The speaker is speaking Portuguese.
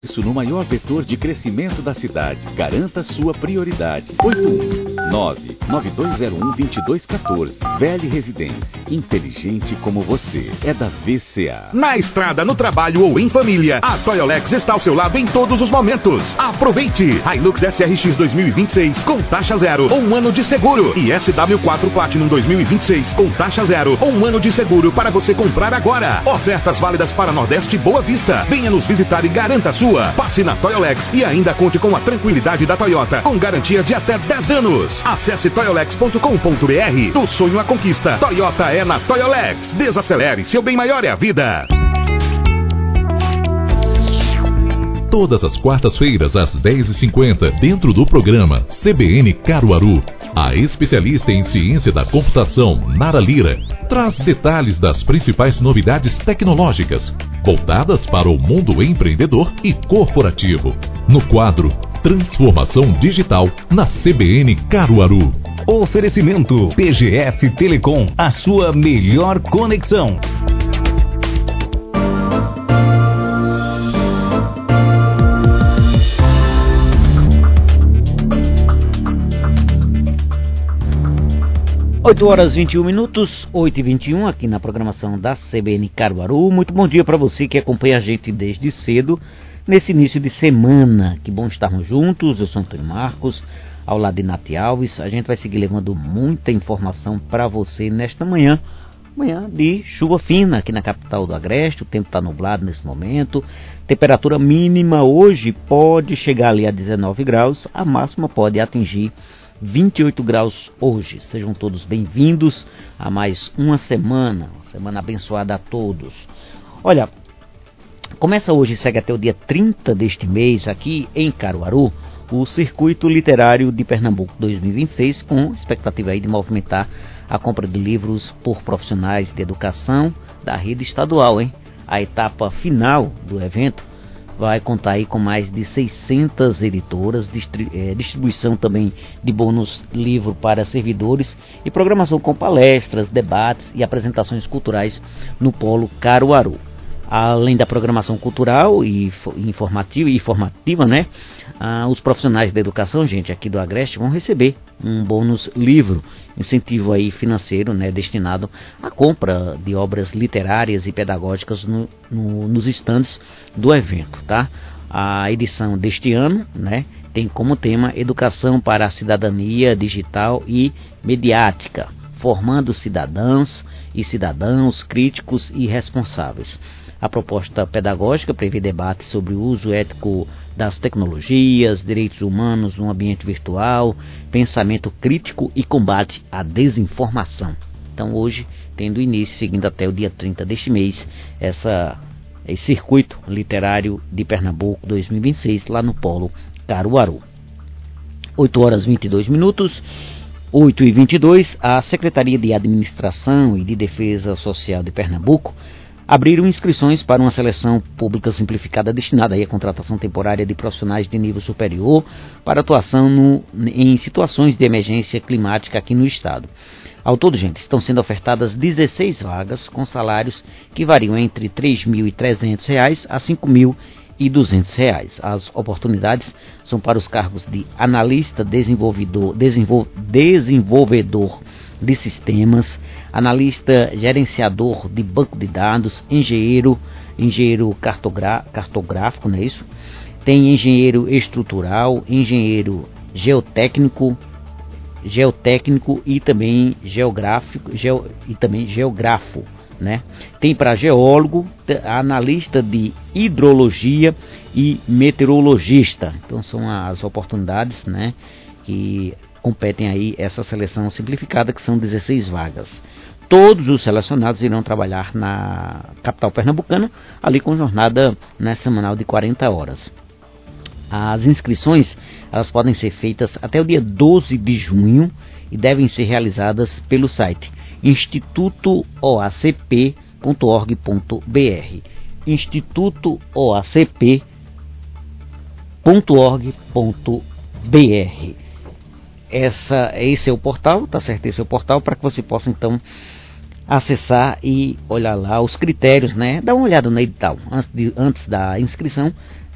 Isso no maior vetor de crescimento da cidade. Garanta sua prioridade. 81992012214. Velha Residência. Inteligente como você. É da VCA. Na estrada, no trabalho ou em família, a Toyolex está ao seu lado em todos os momentos. Aproveite! Hilux SRX 2026 com taxa zero ou 1 ano de seguro. E SW4 Platinum 2026 com taxa zero ou 1 ano de seguro para você comprar agora. Ofertas válidas para Nordeste e Boa Vista. Venha nos visitar e garanta a sua. Passe na Toyolex e ainda conte com a tranquilidade da Toyota, com garantia de até 10 anos. Acesse toyolex.com.br. Do sonho à conquista. Toyota é na Toyolex. Desacelere, seu bem maior é a vida. Todas as quartas-feiras às 10h50, dentro do programa CBN Caruaru, a especialista em ciência da computação, Nara Lira, traz detalhes das principais novidades tecnológicas, voltadas para o mundo empreendedor e corporativo, no quadro Transformação Digital na CBN Caruaru. Oferecimento PGF Telecom, a sua melhor conexão. Horas 21 minutos, 8h21, aqui na programação da CBN Caruaru. Muito bom dia para você que acompanha a gente desde cedo, nesse início de semana. Que bom estarmos juntos. Eu sou Antônio Marcos, ao lado de Nath Alves. A gente vai seguir levando muita informação para você nesta manhã. Manhã de chuva fina aqui na capital do Agreste. O tempo está nublado nesse momento. Temperatura mínima hoje pode chegar ali a 19 graus. A máxima pode atingir 28 graus hoje. Sejam todos bem-vindos a mais uma semana abençoada a todos. Olha, começa hoje e segue até o dia 30 deste mês aqui em Caruaru o Circuito Literário de Pernambuco 2026, com expectativa aí de movimentar a compra de livros por profissionais de educação da rede estadual, hein? A etapa final do evento vai contar aí com mais de 600 editoras, distribuição também de bônus livro para servidores e programação com palestras, debates e apresentações culturais no Polo Caruaru. Além da programação cultural e informativa, né? Os profissionais da educação, gente, aqui do Agreste vão receber um bônus livro, incentivo aí financeiro, né? Destinado à compra de obras literárias e pedagógicas nos estandes do evento, tá? A edição deste ano, né? Tem como tema Educação para a Cidadania Digital e Mediática, formando cidadãos e cidadãos críticos e responsáveis. A proposta pedagógica prevê debate sobre o uso ético das tecnologias, direitos humanos no ambiente virtual, pensamento crítico e combate à desinformação. Então hoje, tendo início, seguindo até o dia 30 deste mês, esse Circuito Literário de Pernambuco 2026, lá no Polo Caruaru. 8h22, 8h22, a Secretaria de Administração e de Defesa Social de Pernambuco abriram inscrições para uma seleção pública simplificada destinada aí à contratação temporária de profissionais de nível superior para atuação em situações de emergência climática aqui no estado. Ao todo, gente, estão sendo ofertadas 16 vagas com salários que variam entre R$ 3.300 a R$ 5.200. As oportunidades são para os cargos de analista, desenvolvedor de sistemas, analista gerenciador de banco de dados, engenheiro cartográfico, não é isso? Tem engenheiro estrutural, engenheiro geotécnico e também geógrafo, né? Tem para geólogo, analista de hidrologia e meteorologista. Então são as oportunidades, né, que competem aí essa seleção simplificada, que são 16 vagas. Todos os selecionados irão trabalhar na capital pernambucana, ali com jornada, né, semanal de 40 horas. As inscrições, elas podem ser feitas até o dia 12 de junho e devem ser realizadas pelo site institutooacp.org.br, institutooacp.org.br. Esse é o portal, tá certo? Esse é o portal para que você possa então acessar e olhar lá os critérios, né? Dá uma olhada no edital antes da inscrição.